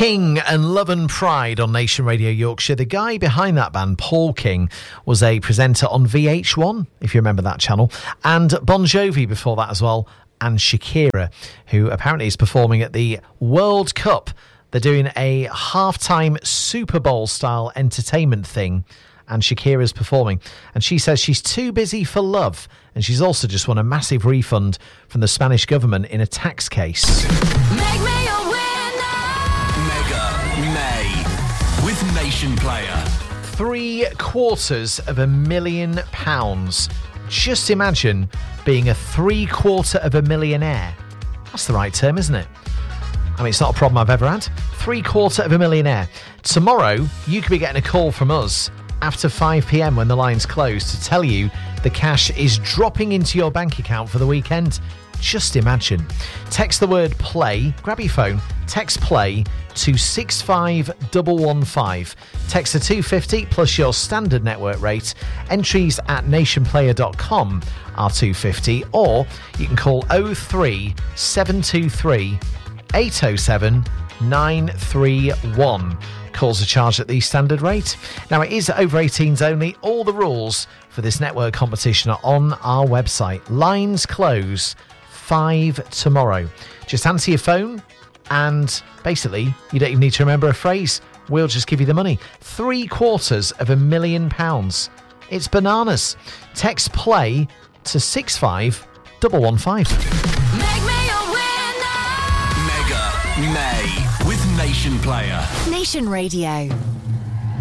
King and Love and Pride on Nation Radio Yorkshire. The guy behind that band, Paul King, was a presenter on VH1, if you remember that channel, and Bon Jovi before that as well, and Shakira, who apparently is performing at the World Cup. They're doing a halftime Super Bowl style entertainment thing, and Shakira's performing, and she says she's too busy for love, and she's also just won a massive refund from the Spanish government in a tax case. Make me a winner. Mega May with Nation Player. £750,000. Just imagine being a £750,000. That's the right term, isn't it? I mean, it's not a problem I've ever had. £750,000. Tomorrow, you could be getting a call from us after 5 p.m. when the line's closed to tell you the cash is dropping into your bank account for the weekend. Just imagine. Text the word play, grab your phone, text play to 65115. Text the 250 plus your standard network rate. Entries at nationplayer.com are 250, or you can call 03 723 807 931. Calls are charged at the standard rate. Now, it is over 18s only. All the rules for this network competition are on our website. Lines close 5 tomorrow. Just answer your phone, and basically, you don't even need to remember a phrase. We'll just give you the money. £750,000. It's bananas. Text play to 65115. Make me a winner. Mega May with Nation Player. Nation Radio.